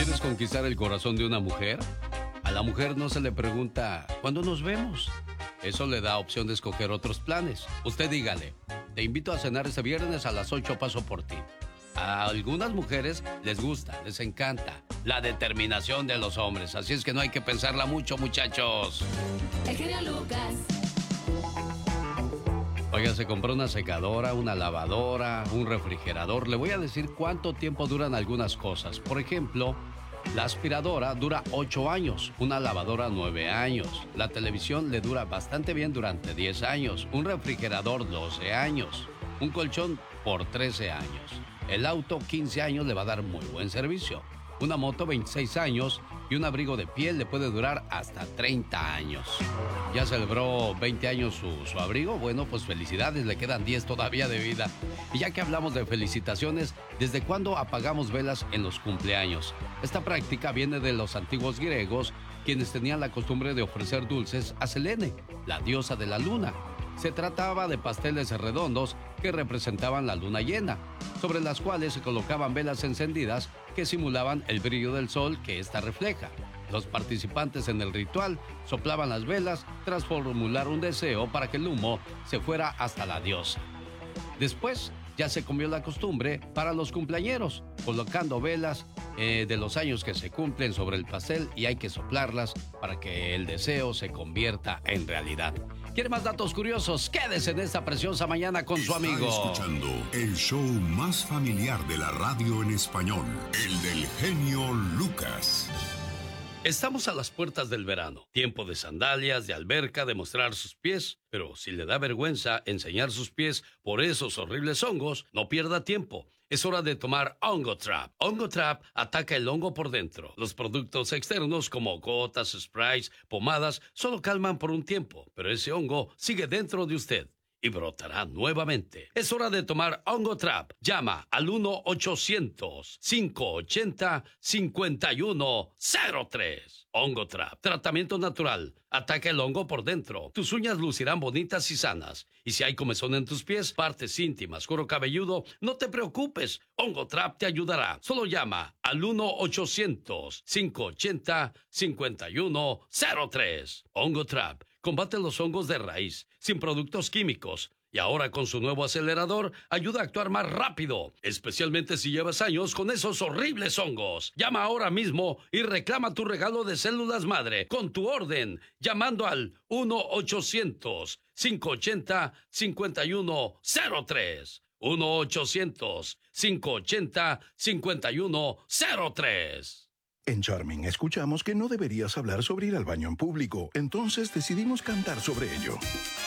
¿Quieres conquistar el corazón de una mujer? A la mujer no se le pregunta ¿cuándo nos vemos? Eso le da opción de escoger otros planes. Usted dígale, te invito a cenar este viernes a las 8, paso por ti. A algunas mujeres les gusta, les encanta la determinación de los hombres. Así es que no hay que pensarla mucho, muchachos. El genio Lucas. Oiga, se compró una secadora, una lavadora, un refrigerador. Le voy a decir cuánto tiempo duran algunas cosas. Por ejemplo, la aspiradora dura 8 años, una lavadora 9 años. La televisión le dura bastante bien durante 10 años. Un refrigerador 12 años. Un colchón por 13 años. El auto 15 años le va a dar muy buen servicio. Una moto 26 años y un abrigo de piel le puede durar hasta 30 años. ¿Ya celebró 20 años su abrigo? Bueno, pues felicidades, le quedan 10 todavía de vida. Y ya que hablamos de felicitaciones, ¿desde cuándo apagamos velas en los cumpleaños? Esta práctica viene de los antiguos griegos, quienes tenían la costumbre de ofrecer dulces a Selene, la diosa de la luna. Se trataba de pasteles redondos que representaban la luna llena, sobre las cuales se colocaban velas encendidas que simulaban el brillo del sol que ésta refleja. Los participantes en el ritual soplaban las velas tras formular un deseo para que el humo se fuera hasta la diosa. Después ya se cambió la costumbre para los cumpleañeros, colocando velas de los años que se cumplen sobre el pastel y hay que soplarlas para que el deseo se convierta en realidad. ¿Quiere más datos curiosos? Quédese en esta preciosa mañana con su amigo. Está escuchando el show más familiar de la radio en español, el del genio Lucas. Estamos a las puertas del verano, tiempo de sandalias, de alberca, de mostrar sus pies, pero si le da vergüenza enseñar sus pies por esos horribles hongos, no pierda tiempo. Es hora de tomar Hongo Trap. Hongo Trap ataca el hongo por dentro. Los productos externos como gotas, sprays, pomadas, solo calman por un tiempo, pero ese hongo sigue dentro de usted y brotará nuevamente. Es hora de tomar Hongo Trap. Llama al 1-800-580-5103. Hongo Trap. Tratamiento natural. Ataca el hongo por dentro. Tus uñas lucirán bonitas y sanas. Y si hay comezón en tus pies, partes íntimas, cuero cabelludo, no te preocupes. Hongo Trap te ayudará. Solo llama al 1-800-580-5103. Hongo Trap. Combate los hongos de raíz, sin productos químicos. Y ahora con su nuevo acelerador, ayuda a actuar más rápido, especialmente si llevas años con esos horribles hongos. Llama ahora mismo y reclama tu regalo de células madre con tu orden, llamando al 1-800-580-5103. 1-800-580-5103. En Charming escuchamos que no deberías hablar sobre ir al baño en público, entonces decidimos cantar sobre ello.